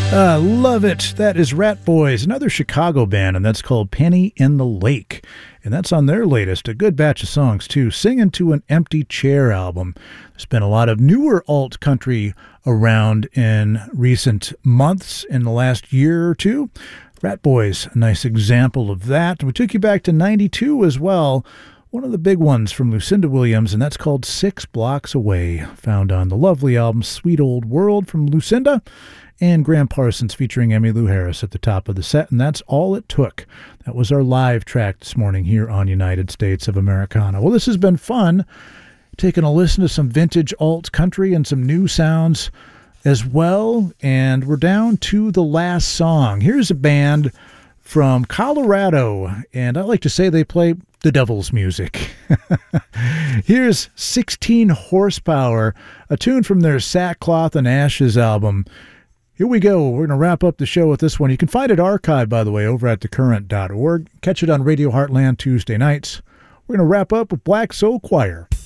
Love it. That is Rat Boys, another Chicago band, and that's called Penny in the Lake. And that's on their latest, a good batch of songs, too, Singing to an Empty Chair album. There's been a lot of newer alt country around in recent months, in the last year or two. Rat Boys, a nice example of that. We took you back to 92 as well. One of the big ones from Lucinda Williams, and that's called 6 Blocks Away, found on the lovely album Sweet Old World from Lucinda, and Graham Parsons featuring Emmylou Harris at the top of the set, and that's all it took. That was our live track this morning here on United States of Americana. Well, this has been fun, taking a listen to some vintage alt country and some new sounds as well, and we're down to the last song. Here's a band from Colorado, and I like to say they play the devil's music. Here's 16 Horsepower, a tune from their Sackcloth and Ashes album. Here we go. We're going to wrap up the show with this one. You can find it archived, by the way, over at thecurrent.org. Catch it on Radio Heartland Tuesday nights. We're going to wrap up with Black Soul Choir.